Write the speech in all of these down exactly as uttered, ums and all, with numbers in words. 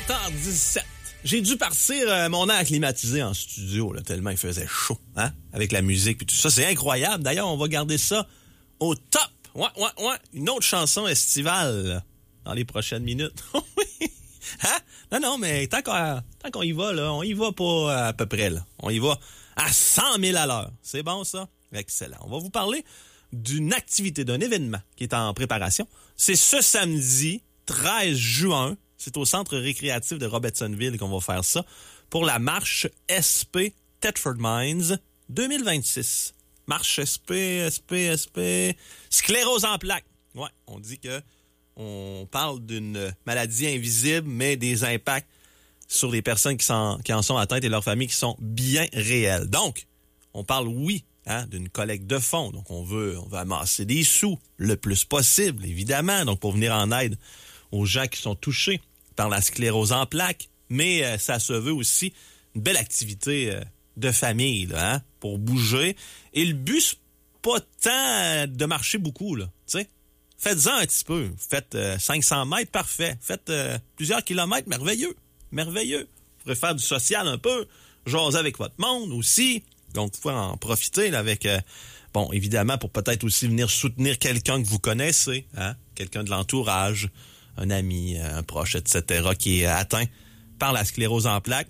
sept heures dix-sept. J'ai dû partir euh, mon air climatisé en studio, là, tellement il faisait chaud, hein, avec la musique et tout ça. C'est incroyable. D'ailleurs, on va garder ça au top. Ouais, ouais, ouais. Une autre chanson estivale là, dans les prochaines minutes. Hein? Non, non, mais tant qu'on, tant qu'on y va, là, on y va pas à peu près. Là. On y va à cent mille à l'heure. C'est bon, ça? Excellent. On va vous parler d'une activité, d'un événement qui est en préparation. C'est ce samedi treize juin. C'est au centre récréatif de Robertsonville qu'on va faire ça pour la marche S P Thetford Mines deux mille vingt-six. Marche S P, S P, S P, sclérose en plaques. Ouais, on dit que on parle d'une maladie invisible, mais des impacts sur les personnes qui, sont, qui en sont atteintes et leurs familles qui sont bien réels. Donc, on parle, oui, hein, d'une collecte de fonds. Donc, on veut, on veut amasser des sous le plus possible, évidemment, donc pour venir en aide aux gens qui sont touchés par la sclérose en plaques. Mais euh, ça se veut aussi une belle activité euh, de famille, là, hein, pour bouger. Et le but, c'est pas tant de marcher beaucoup, là, tu sais. Faites-en un petit peu. Faites euh, cinq cents mètres, parfait. Faites euh, plusieurs kilomètres, merveilleux. Merveilleux. Vous pourrez faire du social un peu, jaser avec votre monde aussi. Donc, vous pouvez en profiter là, avec, euh, bon, évidemment, pour peut-être aussi venir soutenir quelqu'un que vous connaissez, hein? Quelqu'un de l'entourage, un ami, un proche, et cetera, qui est atteint par la sclérose en plaques.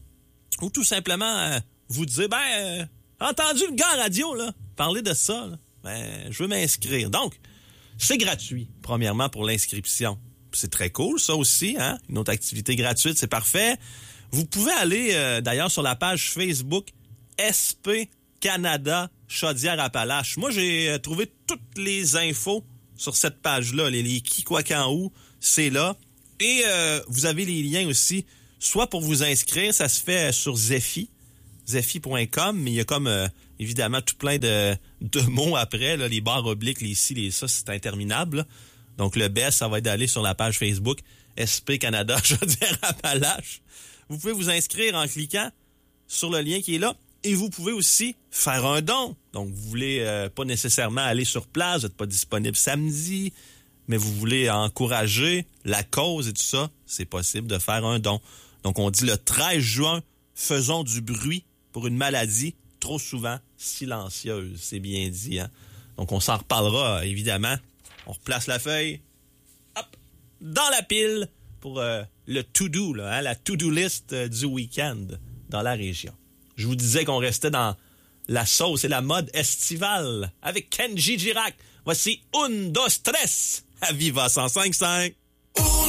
Ou tout simplement euh, vous dire, ben, euh, entendu le gars à radio, là, parler de ça, là, ben, je veux m'inscrire. Donc, c'est gratuit, premièrement, pour l'inscription. C'est très cool, ça aussi, hein? Une autre activité gratuite, c'est parfait. Vous pouvez aller, euh, d'ailleurs, sur la page Facebook S P Canada Chaudière-Appalaches. Moi, j'ai euh, trouvé toutes les infos sur cette page-là. Les, les qui, quoi, quand, où, c'est là. Et euh, vous avez les liens aussi, soit pour vous inscrire, ça se fait sur Zephy, zephy point com, mais il y a comme... Euh, évidemment, tout plein de, de mots après, là, les barres obliques, les ci, les ça, c'est interminable. Là. Donc, le best, ça va être d'aller sur la page Facebook S P Canada Chaudière-Appalaches. Vous pouvez vous inscrire en cliquant sur le lien qui est là. Et vous pouvez aussi faire un don. Donc, vous voulez euh, pas nécessairement aller sur place, vous n'êtes pas disponible samedi, mais vous voulez encourager la cause et tout ça, c'est possible de faire un don. Donc, on dit le treize juin, faisons du bruit pour une maladie trop souvent silencieuse, c'est bien dit. Hein? Donc, on s'en reparlera, évidemment. On replace la feuille, hop, dans la pile pour euh, le to-do, là, hein? La to-do list euh, du week-end dans la région. Je vous disais qu'on restait dans la sauce et la mode estivale avec Kenji Girac. Voici Un, Dos, Tres à Viva cent cinq virgule cinq.